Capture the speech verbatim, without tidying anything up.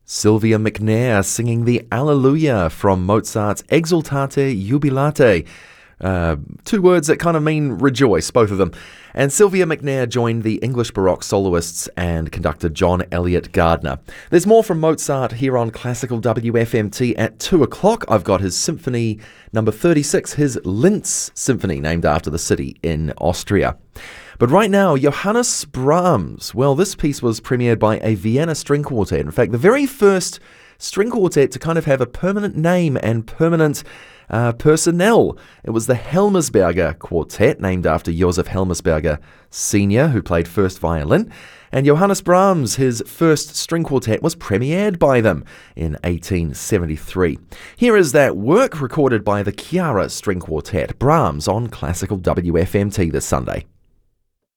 Sylvia McNair singing the Alleluia from Mozart's Exultate Jubilate. Uh, two words that kind of mean rejoice, both of them. And Sylvia McNair joined the English Baroque soloists and conductor John Elliott Gardner. There's more from Mozart here on Classical W F M T at two o'clock. I've got his symphony number thirty-six, his Linz Symphony, named after the city in Austria. But right now, Johannes Brahms. Well, this piece was premiered by a Vienna string quartet. In fact, the very first string quartet to kind of have a permanent name and permanent uh, personnel. It was the Helmersberger Quartet, named after Joseph Helmersberger Senior, who played first violin. And Johannes Brahms, his first string quartet, was premiered by them in eighteen seventy-three. Here is that work recorded by the Chiara String Quartet, Brahms on Classical W F M T this Sunday.